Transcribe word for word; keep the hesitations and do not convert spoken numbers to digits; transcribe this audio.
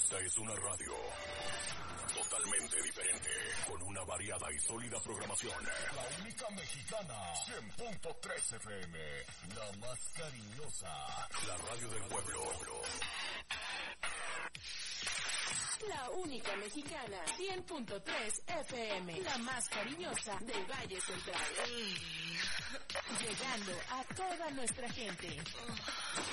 Esta es una radio totalmente diferente, con una variada y sólida programación. La única mexicana, cien punto tres F M, la más cariñosa. La radio del pueblo. La única mexicana, cien punto tres F M, la más cariñosa del Valle Central. Llegando a toda nuestra gente.